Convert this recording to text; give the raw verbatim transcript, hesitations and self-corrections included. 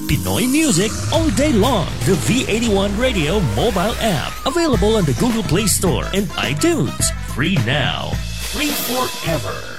Pinoy music all day long. The V eighty-one Radio mobile app. Available on the Google Play Store and iTunes. Free now. Free forever.